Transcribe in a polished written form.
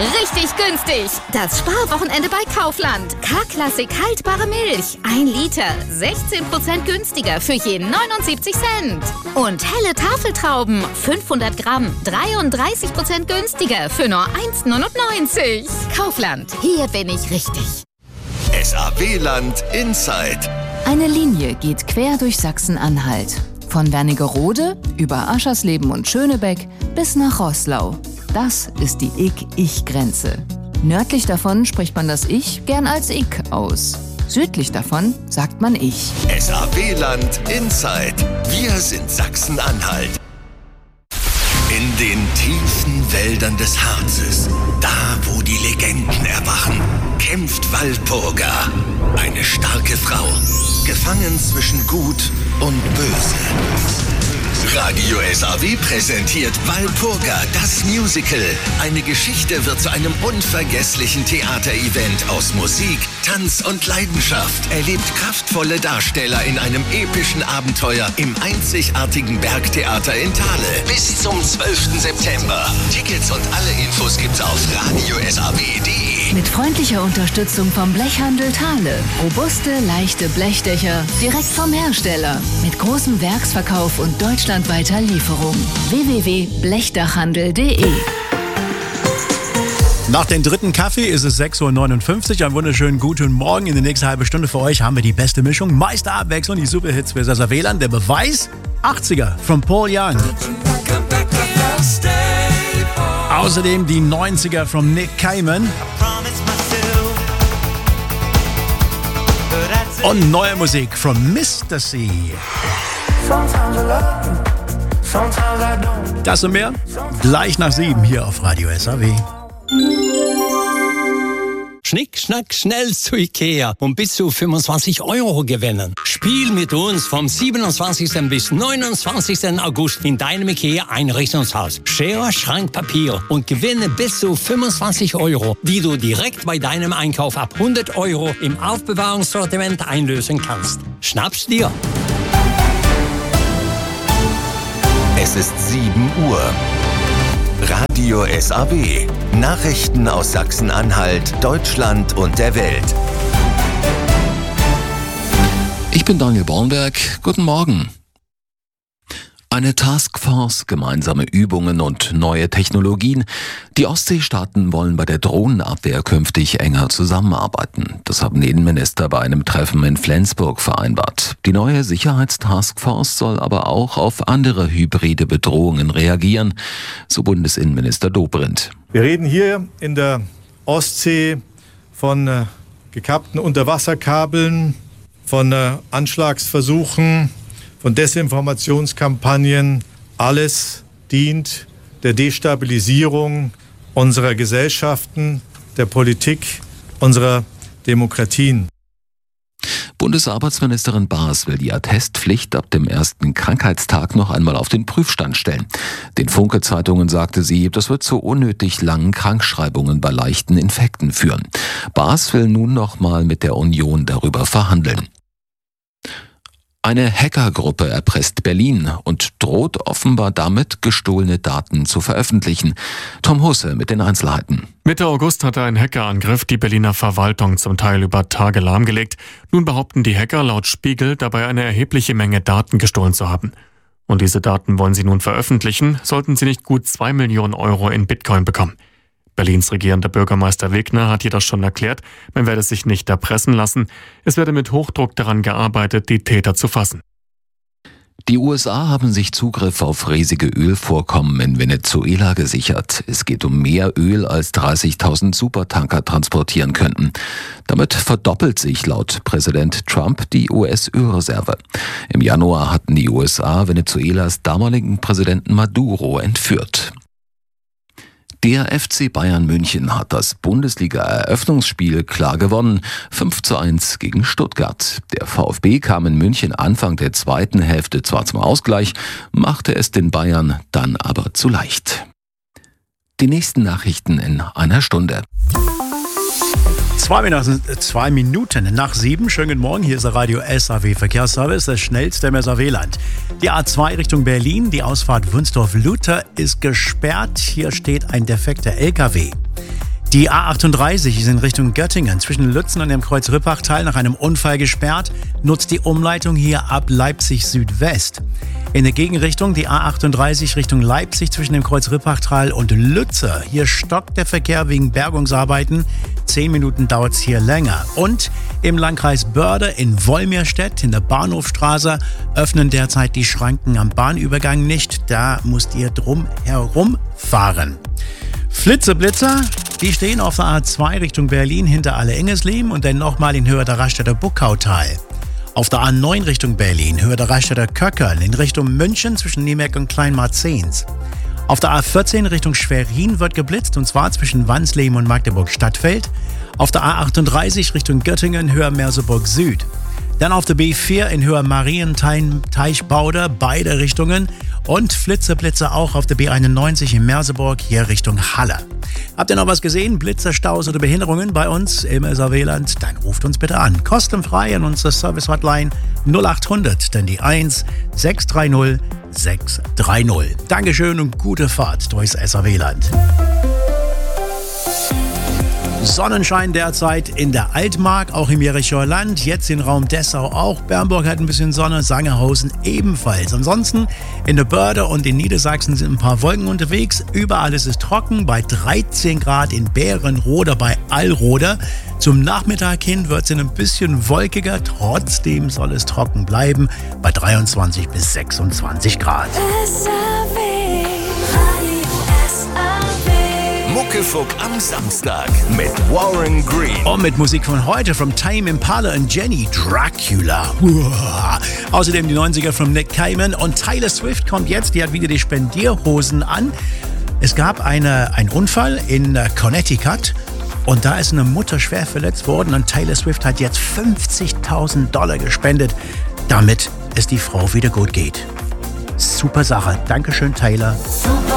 Richtig günstig. Das Sparwochenende bei Kaufland. K-Klassik haltbare Milch. 1 Liter. 16% günstiger für je 79 Cent. Und helle Tafeltrauben. 500 Gramm. 33% günstiger für nur 1,99. Kaufland. Hier bin ich richtig. SAW-Land Inside. Eine Linie geht quer durch Sachsen-Anhalt. Von Wernigerode über Aschersleben und Schönebeck bis nach Roßlau. Das ist die Ich-Ich-Grenze. Nördlich davon spricht man das Ich gern als Ich aus. Südlich davon sagt man Ich. SAW-Land Inside. Wir sind Sachsen-Anhalt. In den tiefen Wäldern des Harzes, da wo die Legenden erwachen, kämpft Walpurga. Eine starke Frau, gefangen zwischen Gut und Böse. Radio SAW präsentiert Walpurga, das Musical. Eine Geschichte wird zu einem unvergesslichen Theaterevent aus Musik, Tanz und Leidenschaft. Erlebt kraftvolle Darsteller in einem epischen Abenteuer im einzigartigen Bergtheater in Thale. Bis zum 12. September. Tickets und alle Infos gibt's auf radiosaw.de. Mit freundlicher Unterstützung vom Blechhandel Thale. Robuste, leichte Blechdächer direkt vom Hersteller. Mit großem Werksverkauf und deutschlandweiter Lieferung. www.blechdachhandel.de. Nach dem dritten Kaffee ist es 6.59 Uhr. Einen wunderschönen guten Morgen. In der nächsten halben Stunde für euch haben wir die beste Mischung. Meiste Abwechslung, die Superhits für SAW-Land. Der Beweis, 80er von Paul Young. Außerdem die 90er von Nick Cayman. Und neue Musik von Mr. C. Das und mehr gleich nach 7 hier auf Radio SAW. Schnick, schnack, schnell zu Ikea und bis zu 25 € gewinnen. Spiel mit uns vom 27. bis 29. August in deinem Ikea-Einrichtungshaus. Schere, Schrank, Papier und gewinne bis zu 25 €, die du direkt bei deinem Einkauf ab 100 € im Aufbewahrungssortiment einlösen kannst. Schnapp's dir! Es ist 7 Uhr. Radio SAW. Nachrichten aus Sachsen-Anhalt, Deutschland und der Welt. Ich bin Daniel Bornberg. Guten Morgen. Eine Taskforce, gemeinsame Übungen und neue Technologien. Die Ostseestaaten wollen bei der Drohnenabwehr künftig enger zusammenarbeiten. Das haben Innenminister bei einem Treffen in Flensburg vereinbart. Die neue Sicherheitstaskforce soll aber auch auf andere hybride Bedrohungen reagieren, so Bundesinnenminister Dobrindt. Wir reden hier in der Ostsee von gekappten Unterwasserkabeln, von Anschlagsversuchen, von Desinformationskampagnen. Alles dient der Destabilisierung unserer Gesellschaften, der Politik, unserer Demokratien. Bundesarbeitsministerin Baas will die Attestpflicht ab dem ersten Krankheitstag noch einmal auf den Prüfstand stellen. Den Funke-Zeitungen sagte sie, das wird zu unnötig langen Krankschreibungen bei leichten Infekten führen. Baas will nun noch mal mit der Union darüber verhandeln. Eine Hackergruppe erpresst Berlin und droht offenbar damit, gestohlene Daten zu veröffentlichen. Tom Husse mit den Einzelheiten. Mitte August hatte ein Hackerangriff die Berliner Verwaltung zum Teil über Tage lahmgelegt. Nun behaupten die Hacker laut Spiegel, dabei eine erhebliche Menge Daten gestohlen zu haben. Und diese Daten wollen sie nun veröffentlichen, sollten sie nicht gut 2 Millionen € in Bitcoin bekommen. Berlins regierender Bürgermeister Wegner hat jedoch schon erklärt, man werde sich nicht erpressen lassen. Es werde mit Hochdruck daran gearbeitet, die Täter zu fassen. Die USA haben sich Zugriff auf riesige Ölvorkommen in Venezuela gesichert. Es geht um mehr Öl, als 30.000 Supertanker transportieren könnten. Damit verdoppelt sich laut Präsident Trump die US-Ölreserve. Im Januar hatten die USA Venezuelas damaligen Präsidenten Maduro entführt. Der FC Bayern München hat das Bundesliga-Eröffnungsspiel klar gewonnen, 5:1 gegen Stuttgart. Der VfB kam in München Anfang der zweiten Hälfte zwar zum Ausgleich, machte es den Bayern dann aber zu leicht. Die nächsten Nachrichten in einer Stunde. 2 Minuten nach 7. Schönen guten Morgen, hier ist der Radio SAW Verkehrsservice, das schnellste im SAW-Land. Die A2 Richtung Berlin, die Ausfahrt Wunsdorf-Luther ist gesperrt. Hier steht ein defekter LKW. Die A38 ist in Richtung Göttingen zwischen Lützen und dem Kreuz-Rippachtal nach einem Unfall gesperrt, nutzt die Umleitung hier ab Leipzig Südwest. In der Gegenrichtung die A38 Richtung Leipzig zwischen dem Kreuz-Rippachtal und Lütze. Hier stockt der Verkehr wegen Bergungsarbeiten. 10 Minuten dauert es hier länger. Und im Landkreis Börde in Wolmirstedt in der Bahnhofstraße öffnen derzeit die Schranken am Bahnübergang nicht. Da müsst ihr drum herum fahren. Flitzeblitzer, die stehen auf der A2 Richtung Berlin hinter Alle-Engesleben und dann nochmal in Höhe der Raststätter Buckautal. Auf der A9 Richtung Berlin, Höhe der Raststätter Köckern, in Richtung München zwischen Niemerk und Kleinmarzens. Auf der A14 Richtung Schwerin wird geblitzt, und zwar zwischen Wansleben und Magdeburg-Stadtfeld. Auf der A38 Richtung Göttingen, Höhe Merseburg Süd. Dann auf der B4 in Höhe Marienteichbauder, beide Richtungen. Und Flitzeblitzer auch auf der B91 in Merseburg, hier Richtung Halle. Habt ihr noch was gesehen? Blitzer, Staus oder Behinderungen bei uns im SAW-Land? Dann ruft uns bitte an. Kostenfrei an unsere Service-Hotline 0800, dann die 1 630 630. Dankeschön und gute Fahrt durchs SAW-Land. Sonnenschein derzeit in der Altmark, auch im Jerichoer Land, jetzt in Raum Dessau auch. Bernburg hat ein bisschen Sonne, Sangerhausen ebenfalls. Ansonsten in der Börde und in Niedersachsen sind ein paar Wolken unterwegs. Überall ist es trocken, bei 13 Grad in Bärenroda, bei Allroda. Zum Nachmittag hin wird es ein bisschen wolkiger, trotzdem soll es trocken bleiben, bei 23 bis 26 Grad. Muckefuck am Samstag mit Warren Green. Und mit Musik von heute von Tame Impala und Jenny Dracula. Uah. Außerdem die 90er von Nick Cayman und Taylor Swift kommt jetzt, die hat wieder die Spendierhosen an. Es gab einen Unfall in Connecticut und da ist eine Mutter schwer verletzt worden und Taylor Swift hat jetzt $50.000 gespendet, damit es die Frau wieder gut geht. Super Sache. Dankeschön, Taylor.